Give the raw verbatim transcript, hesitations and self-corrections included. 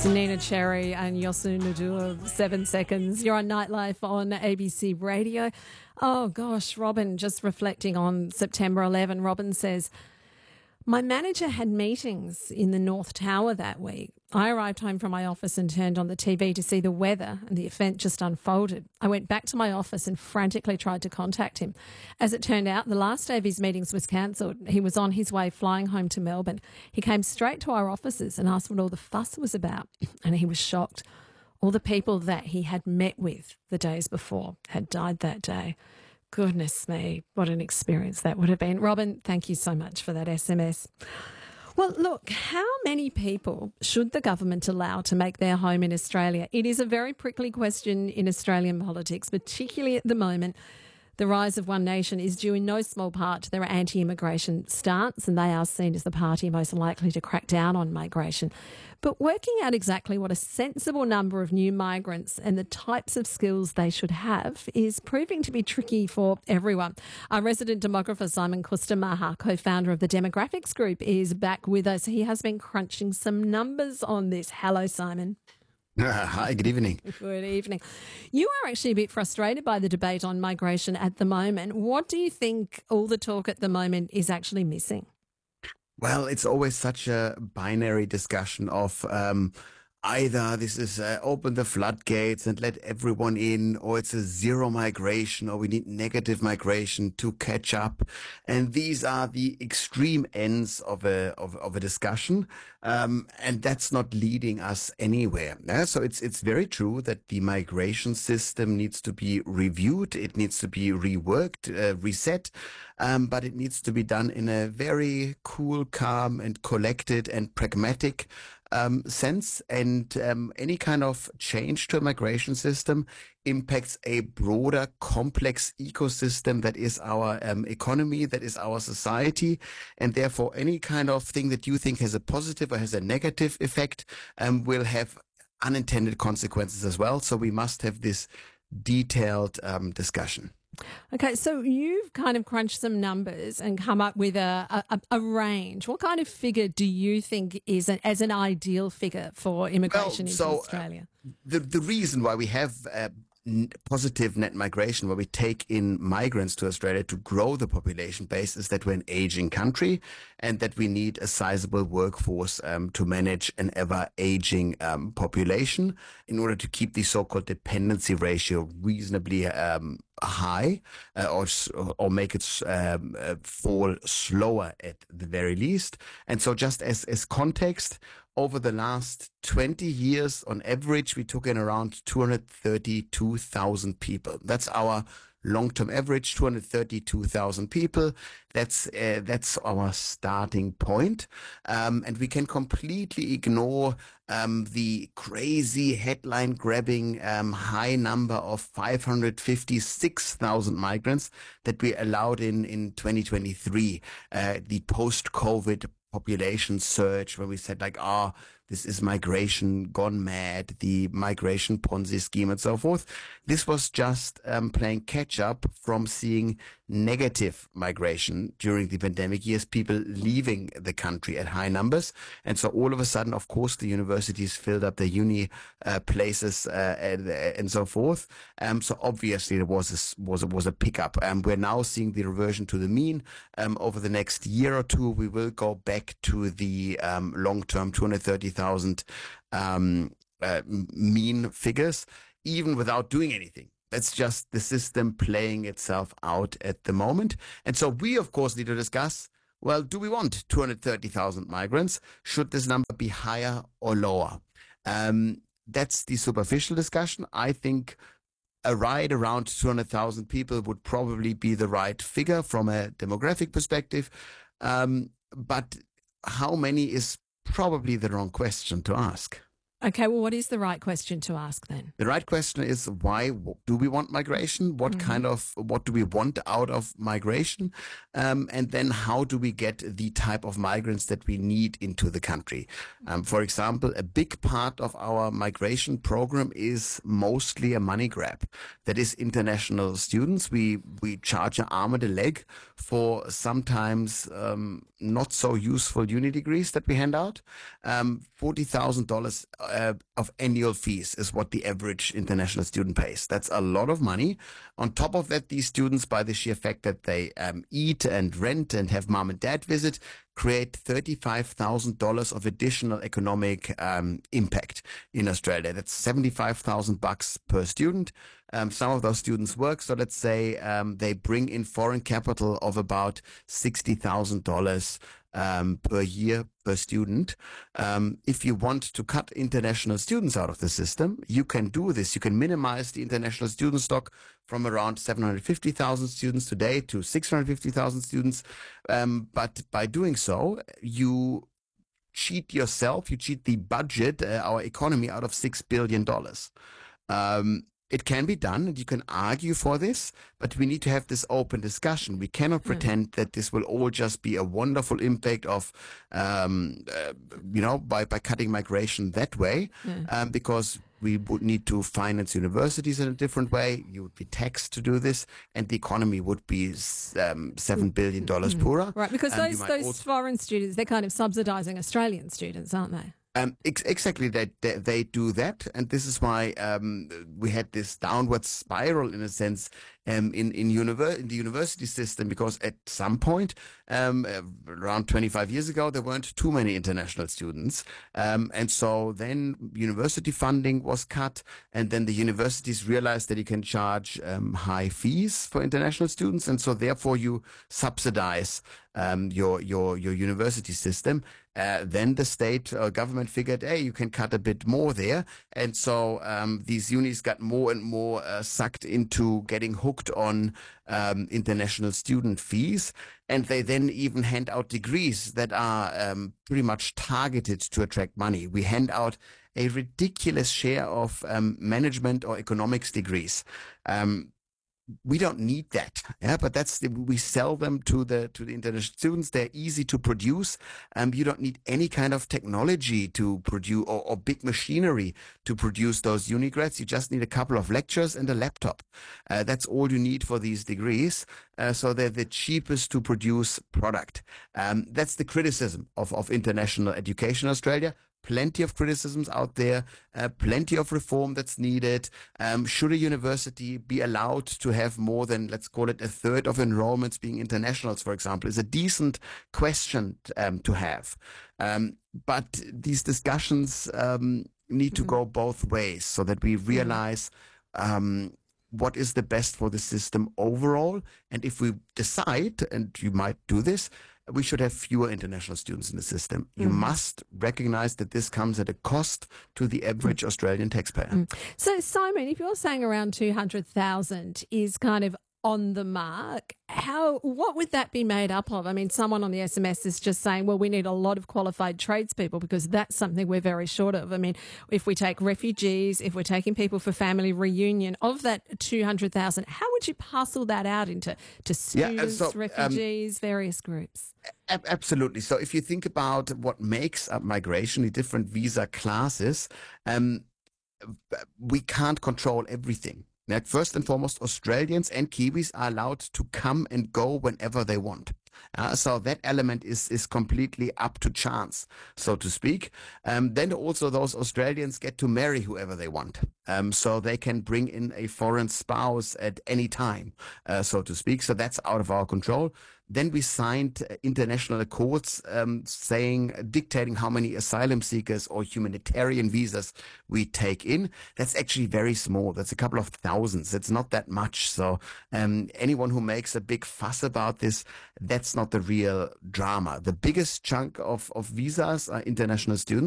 It's Nina Cherry and Yosu Nadu, Seven Seconds. You're on Nightlife on A B C Radio. Oh gosh, Robin, just reflecting on September eleventh, Robin says, my manager had meetings in the North Tower that week. I arrived home from my office and turned on the T V to see the weather, and the event just unfolded. I went back to my office and frantically tried to contact him. As it turned out, the last day of his meetings was cancelled. He was on his way flying home to Melbourne. He came straight to our offices and asked what all the fuss was about, and he was shocked. All the people that he had met with the days before had died that day. Goodness me, what an experience that would have been. Robin, thank you so much for that S M S. Well, look, how many people should the government allow to make their home in Australia? It is a very prickly question in Australian politics, particularly at the moment. The rise of One Nation is due in no small part to their anti-immigration stance, and they are seen as the party most likely to crack down on migration. But working out exactly what a sensible number of new migrants and the types of skills they should have is proving to be tricky for everyone. Our resident demographer, Simon Kustamala, co-founder of the Demographics Group, is back with us. He has been crunching some numbers on this. Hello, Simon. Uh, hi, good evening. Good evening. You are actually a bit frustrated by the debate on migration at the moment. What do you think all the talk at the moment is actually missing? Well, it's always such a binary discussion of um, either this is uh, open the floodgates and let everyone in, or it's a zero migration, or we need negative migration to catch up. And these are the extreme ends of a of, of a discussion, um, and that's not leading us anywhere. Yeah? So it's it's very true that the migration system needs to be reviewed, it needs to be reworked, uh, reset, um, but it needs to be done in a very cool, calm, and collected and pragmatic Um, sense, and um, any kind of change to a migration system impacts a broader, complex ecosystem that is our um, economy, that is our society, and therefore any kind of thing that you think has a positive or has a negative effect um, will have unintended consequences as well. So we must have this detailed um, discussion. Okay, so you've kind of crunched some numbers and come up with a, a, a range. What kind of figure do you think is an, as an ideal figure for immigration well, into so, Australia? Uh, the, the reason why we have uh, n- positive net migration, where we take in migrants to Australia to grow the population base, is that we're an aging country and that we need a sizable workforce um, to manage an ever-aging um, population in order to keep the so-called dependency ratio reasonably um, high, uh, or or make it um, uh, fall slower at the very least. And so just as, as context, over the last twenty years, on average, we took in around two hundred thirty-two thousand people. That's our long-term average, two hundred thirty-two thousand people. That's uh, that's our starting point. Um, and we can completely ignore um, the crazy headline-grabbing um, high number of five hundred fifty-six thousand migrants that we allowed in, in twenty twenty-three, uh, the post-COVID population surge, where we said like, ah, oh, this is migration gone mad, the migration Ponzi scheme and so forth. This was just um, playing catch up from seeing negative migration during the pandemic years, people leaving the country at high numbers. And so all of a sudden, of course, the universities filled up their uni uh, places uh, and, and so forth. Um, so obviously there was a, was a, was a pickup. And um, we're now seeing the reversion to the mean. Um, over the next year or two, we will go back to the um, long-term two hundred thirty thousand um, uh, mean figures, even without doing anything. That's just the system playing itself out at the moment. And so we, of course, need to discuss, well, do we want two hundred thirty thousand migrants? Should this number be higher or lower? Um, that's the superficial discussion. I think a right around two hundred thousand people would probably be the right figure from a demographic perspective. Um, but how many is probably the wrong question to ask. Okay, well, what is the right question to ask then? The right question is, why do we want migration? What mm-hmm. kind of, what do we want out of migration? Um, and then how do we get the type of migrants that we need into the country? Um, for example, a big part of our migration program is mostly a money grab. That is international students. We, we charge an arm and a leg for sometimes um, not so useful uni degrees that we hand out. Um, forty thousand dollars uh, of annual fees is what the average international student pays. That's a lot of money. On top of that, these students, by the sheer fact that they um, eat and rent and have mom and dad visit, create thirty-five thousand dollars of additional economic um, impact in Australia. That's seventy-five thousand bucks per student. Um, some of those students work, so let's say um, they bring in foreign capital of about sixty thousand dollars um, per year per student. Um, if you want to cut international students out of the system, you can do this. You can minimize the international student stock from around seven hundred fifty thousand students today to six hundred fifty thousand students. Um, but by doing so, you cheat yourself, you cheat the budget, uh, our economy, out of six billion dollars. Um, It can be done, and you can argue for this, but we need to have this open discussion. We cannot pretend mm. that this will all just be a wonderful impact of, um, uh, you know, by, by cutting migration that way, mm. um, because we would need to finance universities in a different way. You would be taxed to do this, and the economy would be um, seven billion dollars mm. poorer. Right, because those, those also- foreign students, they're kind of subsidising Australian students, aren't they? Um, ex- exactly, they, they they do that, and this is why um, we had this downward spiral, in a sense, um, in in, univer- in the university system, because at some point, um, uh, around twenty-five years ago, there weren't too many international students, um, and so then university funding was cut, and then the universities realized that you can charge um, high fees for international students, and so therefore you subsidize um, your your your university system. Uh, then the state or government figured, hey, you can cut a bit more there. And so um, these unis got more and more uh, sucked into getting hooked on um, international student fees. And they then even hand out degrees that are um, pretty much targeted to attract money. We hand out a ridiculous share of um, management or economics degrees. Um, We don't need that, yeah. But that's the, we sell them to the to the international students. They're easy to produce. Um, you don't need any kind of technology to produce or, or big machinery to produce those uni grads. You just need a couple of lectures and a laptop. Uh, that's all you need for these degrees. Uh, so they're the cheapest to produce product. Um, that's the criticism of of international education in Australia. Plenty of criticisms out there, uh, plenty of reform that's needed. Um, should a university be allowed to have more than, let's call it, a third of enrollments being internationals, for example, is a decent question um, to have. Um, but these discussions um, need to mm-hmm. go both ways, so that we realize um, what is the best for the system overall. And if we decide, and you might do this, we should have fewer international students in the system. You mm. must recognize that this comes at a cost to the average mm. Australian taxpayer. Mm. So, Simon, if you're saying around two hundred thousand is kind of on the mark, how what would that be made up of? I mean, someone on the S M S is just saying, well, we need a lot of qualified tradespeople because that's something we're very short of. I mean, if we take refugees, if we're taking people for family reunion, of that two hundred thousand, how would you parcel that out into to students, yeah, so, refugees, um, various groups? Absolutely. So if you think about what makes up migration, the different visa classes, um, we can't control everything. Like, first and foremost, Australians and Kiwis are allowed to come and go whenever they want. Uh, so that element is is completely up to chance, so to speak. Um, then also those Australians get to marry whoever they want. Um, so they can bring in a foreign spouse at any time, uh, so to speak. So that's out of our control. Then we signed international accords um, saying, dictating how many asylum seekers or humanitarian visas we take in. That's actually very small. That's a couple of thousands. It's not that much. So um, anyone who makes a big fuss about this, that's not the real drama. The biggest chunk of, of visas are international students.